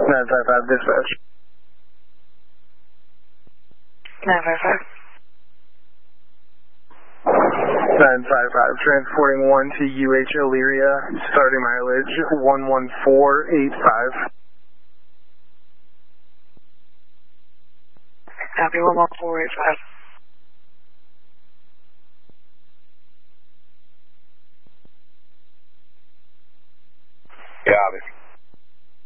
955 dispatch. 955. 955, transporting 1 to UH Elyria, starting mileage 11485. Copy, 11485. Copy.